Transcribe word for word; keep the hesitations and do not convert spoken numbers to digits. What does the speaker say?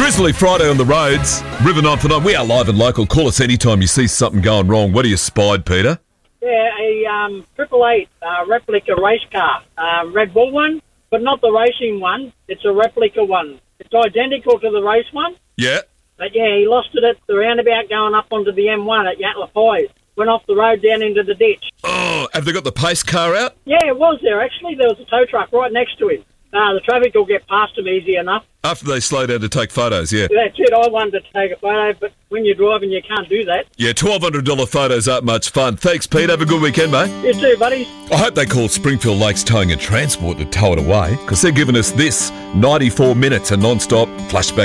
Drizzly Friday on the roads. River nine four nine. We are live and local. Call us anytime you see something going wrong. What are you spied, Peter? Yeah, a um, Triple Eight uh, replica race car. Uh, Red Bull one, but not the racing one. It's a replica one. It's identical to the race one. Yeah. But yeah, he lost it at the roundabout going up onto the M one at Yatala Five. Went off the road down into the ditch. Oh, have they got the pace car out? Yeah, it was there actually. There was a tow truck right next to him. Uh, the traffic will get past him easy enough. After they slow down to take photos, yeah. That's it. I wanted to take a photo, but when you're driving, you can't do that. Yeah, twelve hundred dollars photos aren't much fun. Thanks, Pete. Have a good weekend, mate. You too, buddies. I hope they call Springfield Lakes Towing and Transport to tow it away, because they're giving us this ninety-four minutes of non-stop flashback.